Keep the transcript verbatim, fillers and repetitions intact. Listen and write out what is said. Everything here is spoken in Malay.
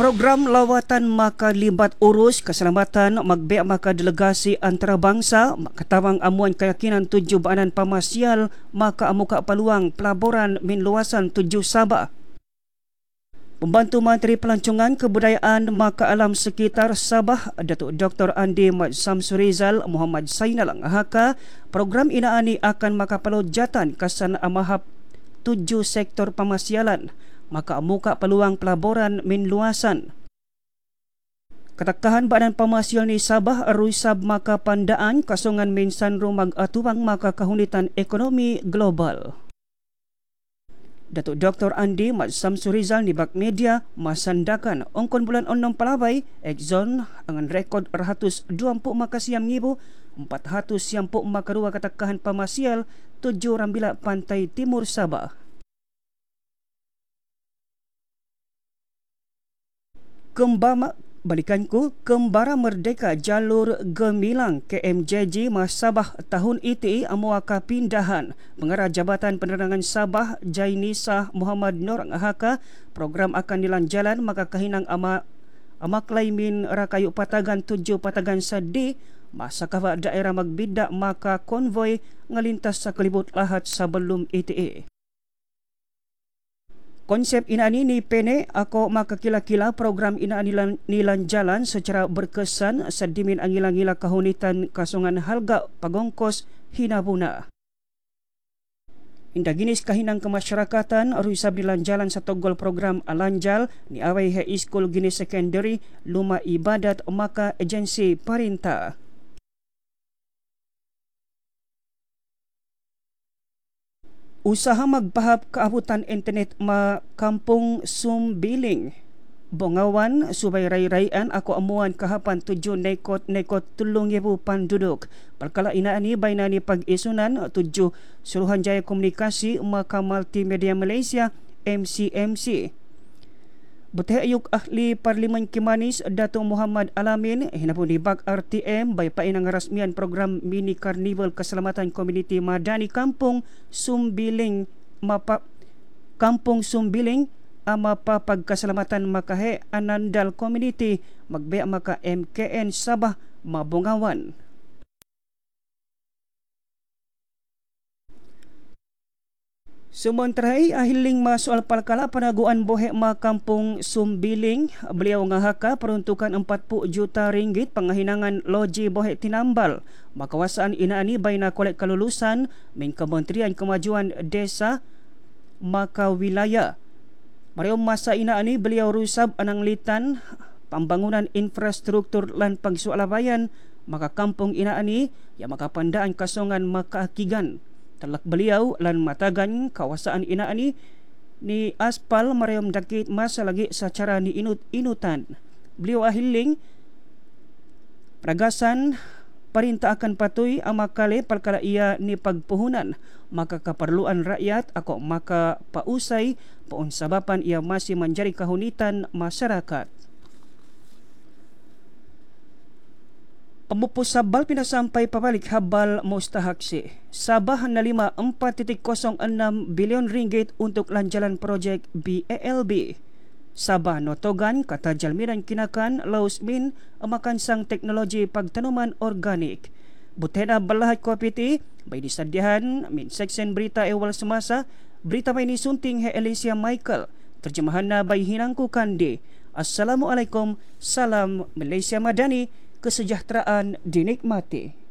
Program lawatan maka libat urus keselamatan magbiak maka delegasi antarabangsa makatawang amuan keyakinan tujuh baanan pamasial maka amuka peluang pelaburan min luasan tujuh Sabah. Pembantu Menteri Pelancongan Kebudayaan Maka Alam Sekitar Sabah Datuk Doktor Andi Mat Samsurizal Muhammad Sainal Angahaka program inaani akan maka pelojatan kasan amahap tujuh sektor pamasialan maka amuka peluang pelaburan min luasan. Ketakahan Badan Pamasial ni Sabah Ruisab maka pandaan kasongan min sanru mag-atuang maka kahunitan ekonomi global. Datuk Doktor Andi Mat Samsurizal ni Bak Media masandakan ongkon bulan onong palabay Exxon angan rekod ratus dua puluh maka siam ngibu empat ratus siam puluh maka dua ketakahan pamasial tujuh rambila pantai timur Sabah. Kembama balikanku Kembara Merdeka Jalur Gemilang K M J G Mas Sabah tahun itu amuaka pindahan Pengarah Jabatan Penerangan Sabah Jainisah Muhammad Nur Angahaka program akan dilanjalan maka kahinang ama amaklay min rakayu patagan tujuh patagan sadi masa kawa daerah magbidak maka konvoy ngalintas sa kelibut lahat sebelum itu. Konsep inaani ni Pene ako makakila-kila program inaani nilan jalan secara berkesan sedimin angila-ngila kahunitan kasongan halga pagongkos hinabuna. Indah ginis kahinang kemasyarakatan ruisab nilan jalan sa togol program alanjal ni away high school ginis secondary luma ibadat maka agensi parintah. Usaha magpahap kaabutan internet ma Kampung Sumbiling Bongawan subay ray-rayan ako amuan kahapan tujuh nekot nekot tulong yebu panduduk perkala inaani bainani pag-isunan tujuh Suruhanjaya Komunikasi maka Multimedia Malaysia M C M C. Butih ayuk ahli Parlimen Kimanis Datuk Muhammad Alamin hinapun dibak R T M bay painang rasmian program mini karnival keselamatan komuniti Madani Kampung Sumbiling mapa Kampung Sumbiling ama pa pagkasalamatan makahe Anandal Community magbe maka M K N Sabah Mabungawan. Sumonterai ahiling masoal palkala panaguan bohe ma Kampung Sumbiling beliau ngahaka peruntukan empat puluh juta ringgit pengahinangan loji bohe tinambal makawasaan inaani baina kolek kelulusan min Kementerian Kemajuan Desa maka wilayah. Mariom masa inaani beliau rusab anang litan pembangunan infrastruktur lan pagsualabayan maka kampung inaani ya maka pandaan kasongan maka akigan. Telak beliau lan matagan kawasan inaani ni aspal mariam dakit masa lagi secara ni inut-inutan. Beliau ahiling peragasan perintah akan patuhi amakale perkara ia ni pagpuhunan maka keperluan rakyat ako maka pausay paun sabapan ia masih menjadi kahunitan masyarakat. Pemupus Sabal pinasampay pabalik habal mustahaksi. Sabah nalima empat titik kosong enam bilyon ringgit untuk lanjalan projek B A L B. Sabah notogan kata jalmiran kinakan Laos Min amakan sang teknologi pagtanuman organik. Butena balahat kopiti bay disadihan min section berita ewal semasa berita may nisunting he Alicia Michael terjemahan na bay Hinangku Kandi. Assalamualaikum, salam Malaysia Madani, kesejahteraan dinikmati.